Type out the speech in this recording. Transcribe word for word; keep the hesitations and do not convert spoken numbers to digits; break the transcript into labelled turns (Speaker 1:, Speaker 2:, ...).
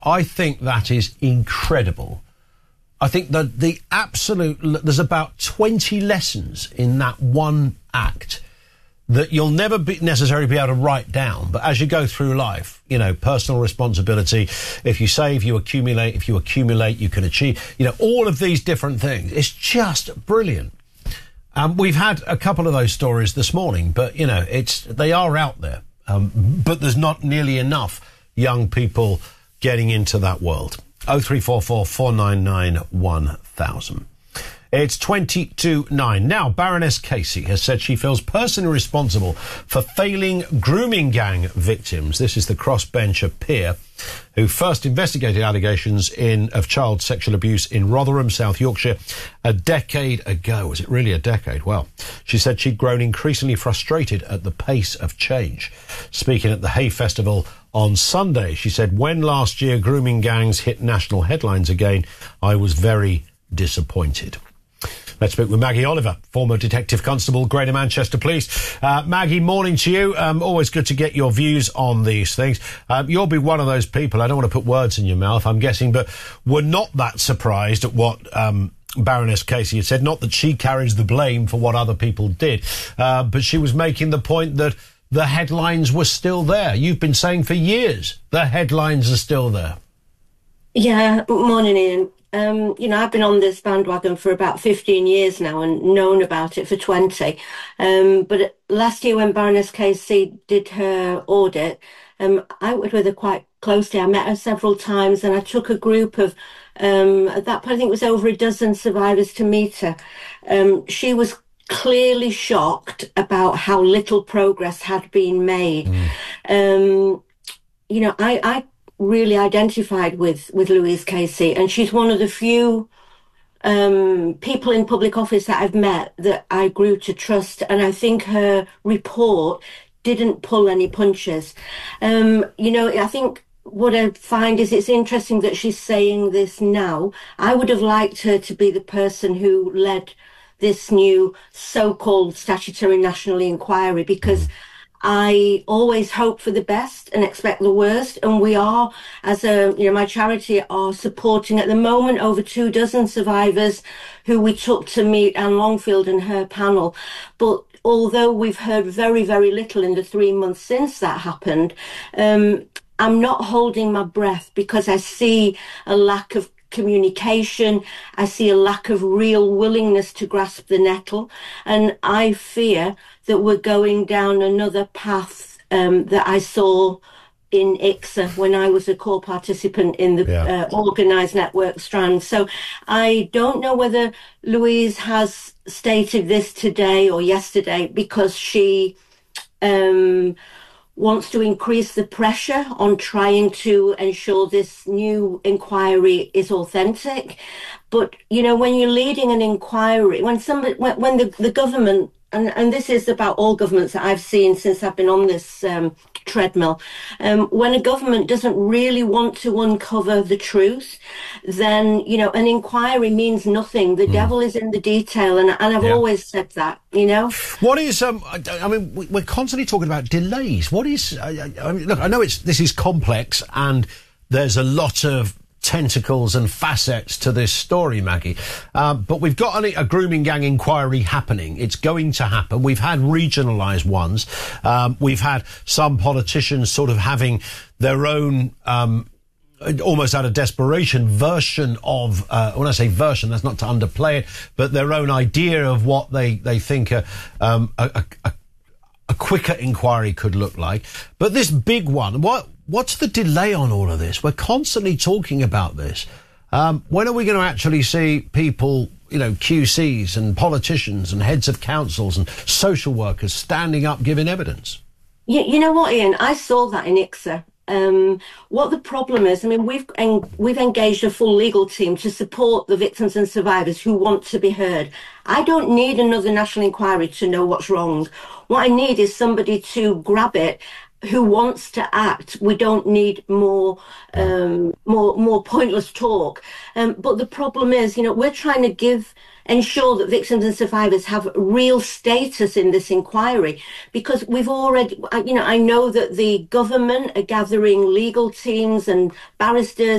Speaker 1: I think that is incredible. I think that the absolute, there's about twenty lessons in that one act that you'll never be necessarily be able to write down. But as you go through life, you know, personal responsibility, if you save, you accumulate, if you accumulate, you can achieve, you know, all of these different things. It's just brilliant. Um, we've had a couple of those stories this morning, but, you know, it's, they are out there. Um, but there's not nearly enough young people getting into that world. oh three four four, four nine nine, one thousand. It's twenty to nine. Now, Baroness Casey has said she feels personally responsible for failing grooming gang victims. This is the crossbencher peer who first investigated allegations in of child sexual abuse in Rotherham, South Yorkshire, a decade ago. Was it really a decade? Well, she said she'd grown increasingly frustrated at the pace of change. Speaking at the Hay Festival on Sunday, she said, when last year grooming gangs hit national headlines again, I was very disappointed. Let's speak with Maggie Oliver, former Detective Constable, Greater Manchester Police. Uh, Maggie, morning to you. Um, always good to get your views on these things. Um, you'll be one of those people, I don't want to put words in your mouth, I'm guessing, but were not that surprised at what um, Baroness Casey had said. Not that she carries the blame for what other people did, uh, but she was making the point that the headlines were still there. You've been saying for years the headlines are still there.
Speaker 2: Yeah, morning, Ian. Um, you know, I've been on this bandwagon for about fifteen years now and known about it for twenty. Um, but last year when Baroness Casey did her audit, um, I worked with her quite closely. I met her several times and I took a group of, um, at that point I think it was over a dozen survivors to meet her. Um, she was clearly shocked about how little progress had been made. Mm. Um, you know, I, I really identified with with Louise Casey, and she's one of the few um people in public office that I've met that I grew to trust, and I think her report didn't pull any punches. Um you know, I think what I find is it's interesting that she's saying this now. I would have liked her to be the person who led this new so-called statutory national inquiry, because I always hope for the best and expect the worst. And we are, as a, you know, my charity are supporting at the moment over two dozen survivors who we took to meet Anne Longfield and her panel. But although we've heard very, very little in the three months since that happened, um, I'm not holding my breath, because I see a lack of communication. I see a lack of real willingness to grasp the nettle, and I fear that we're going down another path um, that I saw in I C S A when I was a core participant in the yeah. uh, organised network strand. So I don't know whether Louise has stated this today or yesterday because she um wants to increase the pressure on trying to ensure this new inquiry is authentic. But, you know, when you're leading an inquiry, when somebody, when, when the, the government, and, and this is about all governments that I've seen since I've been on this um, treadmill, um, when a government doesn't really want to uncover the truth, then, you know, an inquiry means nothing. The mm. devil is in the detail, and, and I've yeah. always said that, you know.
Speaker 1: What is, um, I mean, we're constantly talking about delays. What is, I, I mean, look, I know it's this is complex and there's a lot of tentacles and facets to this story, Maggie. Um, but we've got a, a grooming gang inquiry happening. It's going to happen. We've had regionalised ones. Um, we've had some politicians sort of having their own, um, almost out of desperation, version of, uh, when I say version, that's not to underplay it, but their own idea of what they, they think a, um, a, a, a quicker inquiry could look like. But this big one, what, what's the delay on all of this? We're constantly talking about this. Um, when are we going to actually see people, you know, Q Cs and politicians and heads of councils and social workers standing up giving evidence?
Speaker 2: You, you know what, Ian? I saw that in I C S A. Um, what the problem is, I mean, we've en- we've engaged a full legal team to support the victims and survivors who want to be heard. I don't need another national inquiry to know what's wrong. What I need is somebody to grab it who wants to act. We don't need more, um, more, more pointless talk. Um, but the problem is, you know, we're trying to give, ensure that victims and survivors have real status in this inquiry, because we've already, you know, I know that the government are gathering legal teams and barristers